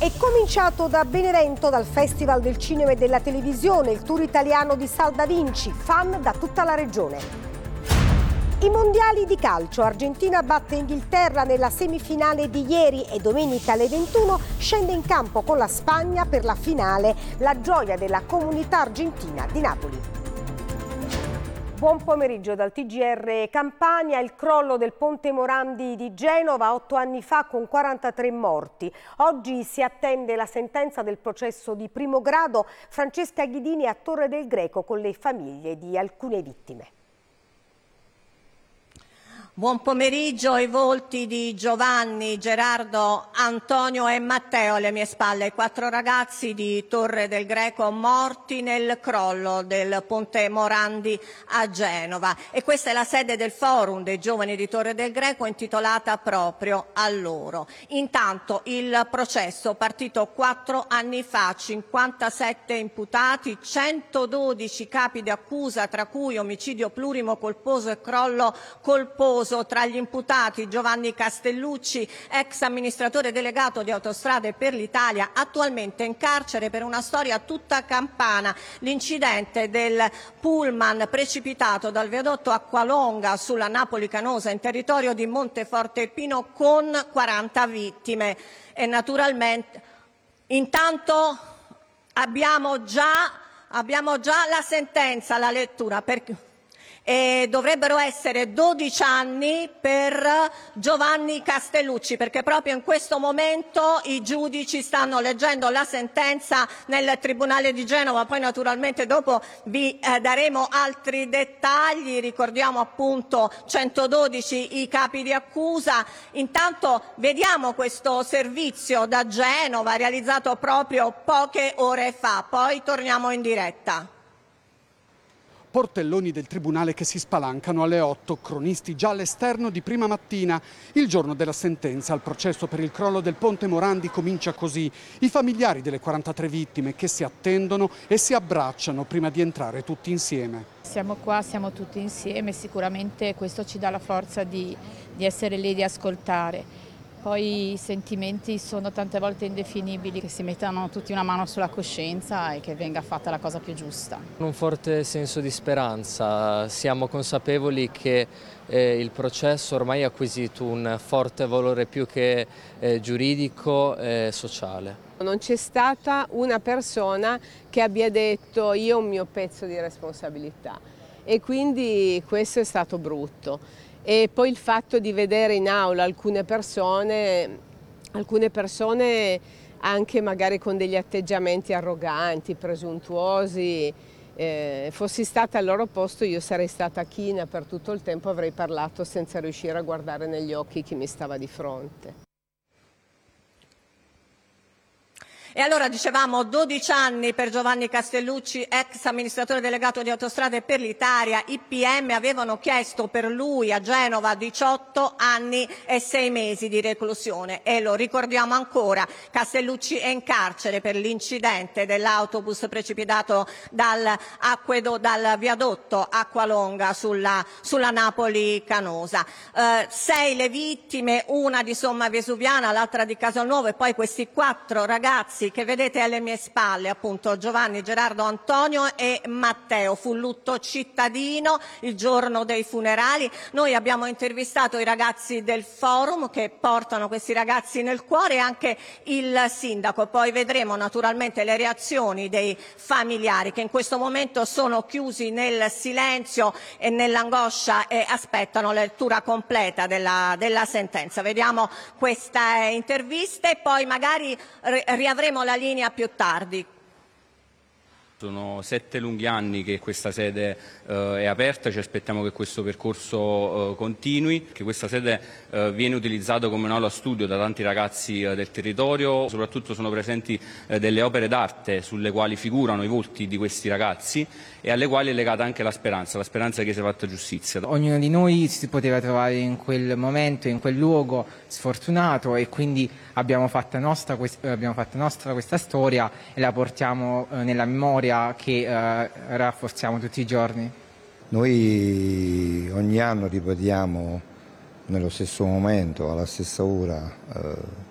È cominciato da Benevento, dal Festival del Cinema e della Televisione, il tour italiano di Sal da Vinci, fan da tutta la regione. I mondiali di calcio, Argentina batte Inghilterra nella semifinale di ieri e domenica alle 21 scende in campo con la Spagna per la finale, la gioia della comunità argentina di Napoli. Buon pomeriggio dal TGR Campania. Il crollo del ponte Morandi di Genova 8 anni fa con 43 morti. Oggi si attende la sentenza del processo di primo grado. Francesca Ghidini a Torre del Greco con le famiglie di alcune vittime. Buon pomeriggio. I volti di Giovanni, Gerardo, Antonio e Matteo alle mie spalle, i 4 ragazzi di Torre del Greco morti nel crollo del ponte Morandi a Genova. E questa è la sede del forum dei giovani di Torre del Greco intitolata proprio a loro. Intanto il processo partito 4 anni fa, 57 imputati, 112 capi di accusa, tra cui omicidio plurimo colposo e crollo colposo. Tra gli imputati Giovanni Castellucci, ex amministratore delegato di Autostrade per l'Italia, attualmente in carcere per una storia tutta campana, l'incidente del pullman precipitato dal viadotto Acqualonga sulla Napoli-Canosa in territorio di Monteforte Pino con 40 vittime. E naturalmente intanto abbiamo già la sentenza, la lettura, e dovrebbero essere 12 anni per Giovanni Castellucci, perché proprio in questo momento i giudici stanno leggendo la sentenza nel Tribunale di Genova. Poi naturalmente dopo vi daremo altri dettagli. Ricordiamo appunto 112 i capi di accusa. Intanto vediamo questo servizio da Genova realizzato proprio poche ore fa, poi torniamo in diretta. Portelloni del Tribunale che si spalancano alle 8, cronisti già all'esterno di prima mattina. Il giorno della sentenza al processo per il crollo del ponte Morandi comincia così. I familiari delle 43 vittime che si attendono e si abbracciano prima di entrare tutti insieme. Siamo qua, siamo tutti insieme, sicuramente questo ci dà la forza di essere lì, di ascoltare. Poi i sentimenti sono tante volte indefinibili, che si mettano tutti una mano sulla coscienza e che venga fatta la cosa più giusta. Un forte senso di speranza, siamo consapevoli che il processo ormai ha acquisito un forte valore più che giuridico e sociale. Non c'è stata una persona che abbia detto io ho un mio pezzo di responsabilità e quindi questo è stato brutto. E poi il fatto di vedere in aula alcune persone anche magari con degli atteggiamenti arroganti, presuntuosi, fossi stata al loro posto io sarei stata china per tutto il tempo, avrei parlato senza riuscire a guardare negli occhi chi mi stava di fronte. E allora dicevamo 12 anni per Giovanni Castellucci, ex amministratore delegato di Autostrade per l'Italia. I PM avevano chiesto per lui a Genova 18 anni e 6 mesi di reclusione e lo ricordiamo ancora, Castellucci è in carcere per l'incidente dell'autobus precipitato dal viadotto Acqualonga sulla Napoli-Canosa. 6 le vittime, una di Somma Vesuviana, l'altra di Casalnuovo e poi questi 4 ragazzi che vedete alle mie spalle, appunto Giovanni, Gerardo, Antonio e Matteo. Fu lutto cittadino il giorno dei funerali. Noi abbiamo intervistato i ragazzi del forum che portano questi ragazzi nel cuore e anche il sindaco. Poi vedremo naturalmente le reazioni dei familiari che in questo momento sono chiusi nel silenzio e nell'angoscia e aspettano la lettura completa della sentenza. Vediamo questa intervista e poi magari riavremo la linea più tardi. Sono 7 lunghi anni che questa sede è aperta, ci aspettiamo che questo percorso continui, che questa sede viene utilizzata come un'aula studio da tanti ragazzi del territorio, soprattutto sono presenti delle opere d'arte sulle quali figurano i volti di questi ragazzi e alle quali è legata anche la speranza che sia fatta giustizia. Ognuno di noi si poteva trovare in quel momento, in quel luogo sfortunato e quindi abbiamo fatto nostra questa storia e la portiamo nella memoria che rafforziamo tutti i giorni. Noi ogni anno ripetiamo nello stesso momento, alla stessa ora,